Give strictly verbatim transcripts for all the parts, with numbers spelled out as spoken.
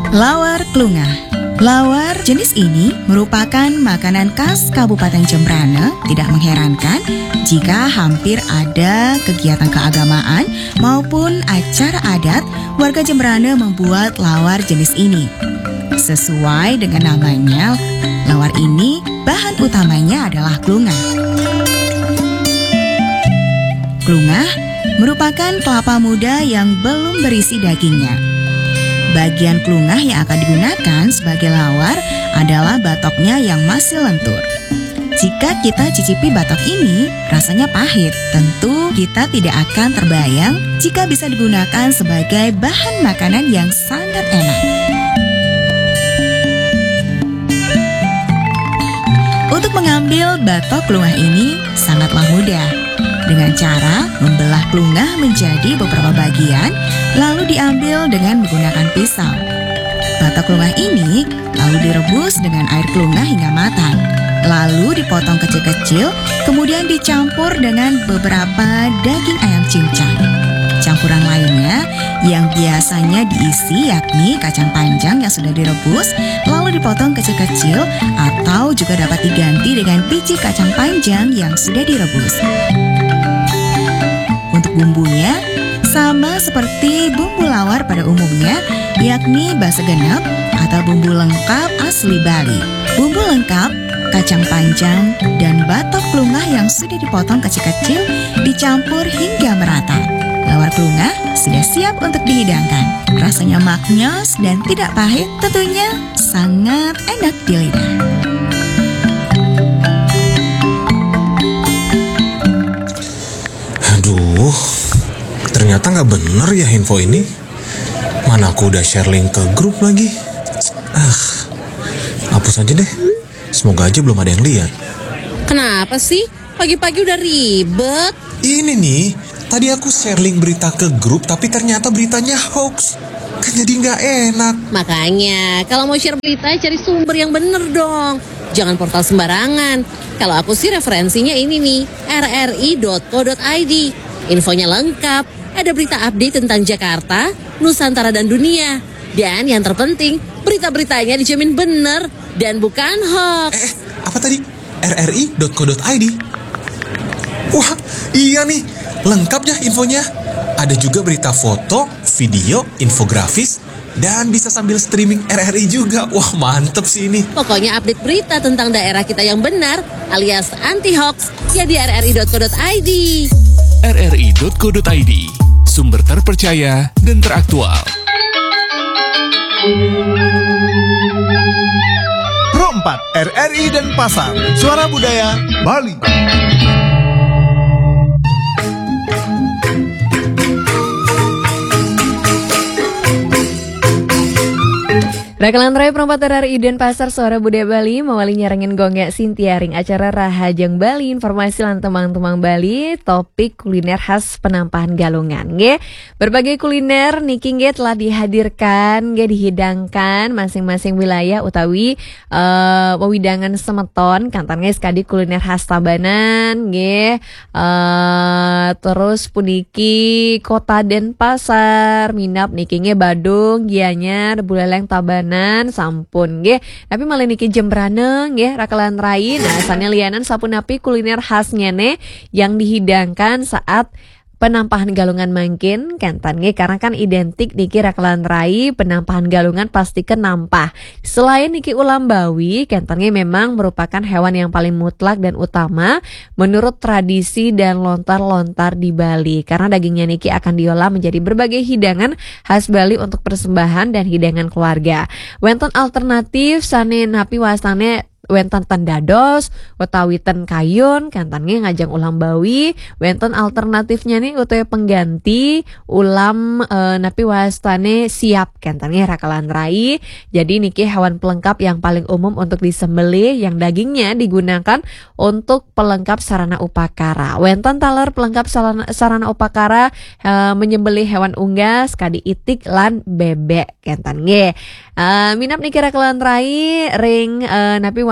Lawar klungah. Lawar jenis ini merupakan makanan khas Kabupaten Jembrane. Tidak mengherankan jika hampir ada kegiatan keagamaan maupun acara adat, warga Jembrane membuat lawar jenis ini. Sesuai dengan namanya, lawar ini bahan utamanya adalah klungah. Klungah merupakan kelapa muda yang belum berisi dagingnya. Bagian klungah yang akan digunakan sebagai lawar adalah batoknya yang masih lentur. Jika kita cicipi batok ini, rasanya pahit. Tentu kita tidak akan terbayang jika bisa digunakan sebagai bahan makanan yang sangat enak. Untuk mengambil batok klungah ini sangatlah mudah. Dengan cara membelah klungah menjadi beberapa bagian, lalu diambil dengan menggunakan pisau. Batok klungah ini lalu direbus dengan air klungah hingga matang. Lalu dipotong kecil-kecil, kemudian dicampur dengan beberapa daging ayam cincang. Campuran lainnya yang biasanya diisi yakni kacang panjang yang sudah direbus, lalu dipotong kecil-kecil atau juga dapat diganti dengan biji kacang panjang yang sudah direbus. Untuk bumbunya, sama seperti bumbu lawar pada umumnya, yakni basa genep atau bumbu lengkap asli Bali. Bumbu lengkap, kacang panjang, dan batok klungah yang sudah dipotong kecil-kecil dicampur hingga merata. Lawar klungah sudah siap untuk dihidangkan. Rasanya maknyos dan tidak pahit, tentunya sangat enak di lidah. Aduh, ternyata nggak bener ya info ini. Mana aku udah share link ke grup lagi. Ah, hapus aja deh. Semoga aja belum ada yang lihat. Kenapa sih? Pagi-pagi udah ribet. Ini nih, tadi aku share link berita ke grup, tapi ternyata beritanya hoax. Kan jadi nggak enak. Makanya, kalau mau share berita, cari sumber yang bener dong. Jangan portal sembarangan. Kalau aku sih referensinya ini nih, r r i dot co dot i d. Infonya lengkap, ada berita update tentang Jakarta, Nusantara dan dunia. Dan yang terpenting, berita-beritanya dijamin bener dan bukan hoax. Eh, apa tadi? r r i dot co dot i d. Wah, iya nih, lengkap ya infonya. Ada juga berita foto, video, infografis, dan bisa sambil streaming R R I juga. Wah, mantep sih ini. Pokoknya update berita tentang daerah kita yang benar alias anti-hoax ya di r r i dot co dot i d. r r i dot co dot i d, sumber terpercaya dan teraktual. Pro empat R R I dan Pasar, Suara Budaya Bali. Rakalan Rai Perempat R R I dan Pasar Suara Budaya Bali mewali nyarengin gongga Sintia ring acara Rahajang Bali, informasi lan temang-temang Bali, topik kuliner khas Penampahan Galungan. Nge, berbagai kuliner niki nge telah dihadirkan, nge dihidangkan masing-masing wilayah utawi uh, wewidangan semeton kantan nge sekadi kuliner khas Tabanan, nge uh, terus puniki Kota Denpasar, minap niki nge Badung, Gianyar, Buleleng Tabanan sampun nggih. Tapi malah niki Jembrane nggih rakalan rai. Nah, asalnya lianan sapunapi kuliner khasnya nih yang dihidangkan saat Penampahan Galungan mangkin kentan nggih karena kan identik niki rakalan rai Penampahan Galungan pasti kenampah. Selain niki ulam bawi, kentan nggih memang merupakan hewan yang paling mutlak dan utama menurut tradisi dan lontar-lontar di Bali karena dagingnya niki akan diolah menjadi berbagai hidangan khas Bali untuk persembahan dan hidangan keluarga. Wonten alternatif sane napi wasane wenten tendados, utawi ten kayun, kantannya ngajang ulam bawi, wenten alternatifnya nih utawi pengganti ulam e, napi wastane siap, kantannya rakalan rai. Jadi niki hewan pelengkap yang paling umum untuk disembelih yang dagingnya digunakan untuk pelengkap sarana upakara. Wenten taler pelengkap sarana, sarana upakara e, menyembelih hewan unggas, kadi itik lan bebek, kantannya. E, minap niki rakalan rai ring e, napi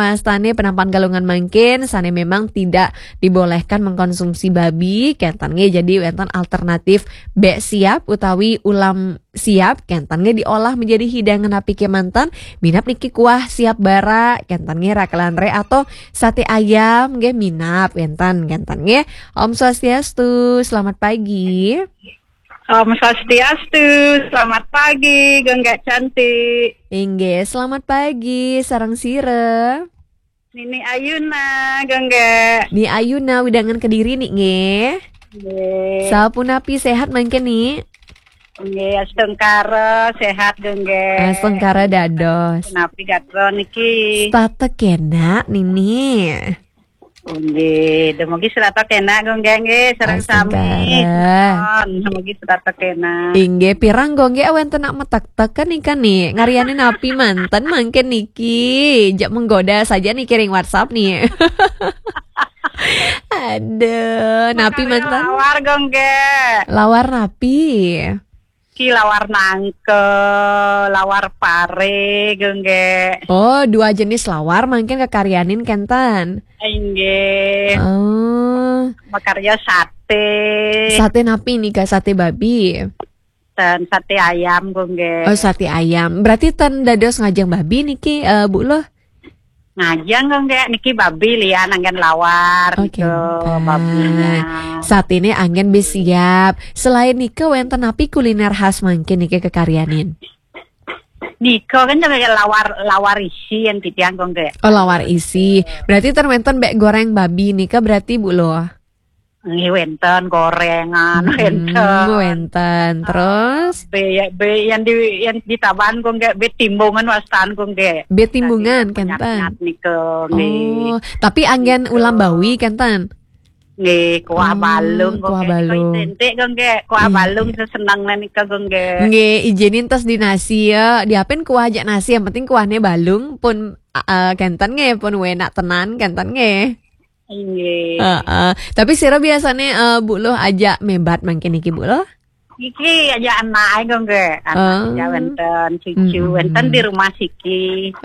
wastane penampan galungan mangkin sane memang tidak dibolehkan mengkonsumsi babi kentan nge jadi wenten alternatif bek siap utawi ulam siap kentan nge diolah menjadi hidangan api kemantan minap niki kuah siap bara kentan nge rakelanre atau sate ayam nge minap kentan kentan nge. Om Swastiastu, selamat pagi. Om Swastiastu, selamat pagi, Genggak cantik. Inge, selamat pagi, sarang sire. Nini Ayuna, Genggak. Ni Ayuna widangan Kediri nih nge. Nggih. Sapunapi sehat mangke nih. Nggih, astengkara sehat, Genggak. Astengkara dados. Napi gatro niki. Tata kena nini. Nggih, demogi serata kena, Genggak nggih, sareng sami. Astengkara. Demogi serata kena. Inge pirang gongge awen tenak metek-tek kan ikan nih ngarianin napi mantan mangke niki jak menggoda saja nih kiring WhatsApp nih. Aduh, napi mantan Lawar, Genggak. lawar napi. Ki lawar nangke, lawar pare, Genggak. Oh, dua jenis lawar mungkin kekarianin kentan. Nggih. Oh, Makarya sate. sate napi nih kak, sate babi. Dan sate ayam, Genggak. Oh, sate ayam. Berarti tan dados ngajang babi niki eh, Bu loh. Ngajang Genggak niki babi lian anggen lawar Oke. gitu babinya. Saat ini angin bis siap. Selain nika wenten napi kuliner khas mungkin niki kekarianin. Niko kan juga lawar lawar isi yang titian Genggak. Oh, lawar isi. Berarti terwenten bek goreng babi nika berarti Bu loh. Nggih wenten gorengan, Hmm, wenten. wenten. Terus Be, be yang di yang ditaban Genggak be timbungan wastan Genggak. bet timbungan kentan. Niko nggih. Oh, tapi angin ulam bawi kentan. Nggih kuah Oh, balung kuah Genggak. balung. Identik Genggak kuah Iya. balung seneng nika Genggak. Nge izinin tes di nasi ya. Diapain kuah aja nasi yang penting kuahnya balung pun uh, kentan nge pun enak tenan kentan nge. Nggih. Uh, uh. Tapi sira biasanya uh, Bu loh aja mebat mungkin iki Bu loh. Iki aja anak Genggak. Oh. Anak aja wenten cucu Mm-mm. wenten di rumah Siki.